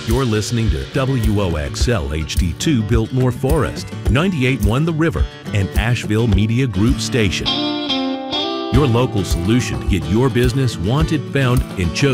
You're listening to WOXL HD2 Biltmore Forest, 98.1 The River, and Asheville Media Group Station. Your local solution to get your business wanted, found, and chosen.